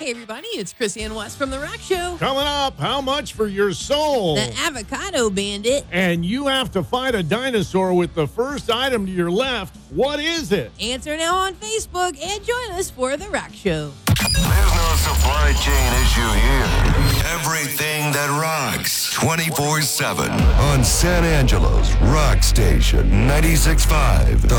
Hey, everybody, it's Chrissy and Wes from The Rock Show. Coming up, how much for your soul? The Avocado Bandit. And you have to fight a dinosaur with the first item to your left. What is it? Answer now on Facebook and join us for The Rock Show. There's no supply chain issue here. Everything that rocks 24/7 on San Angelo's Rock Station 96.5.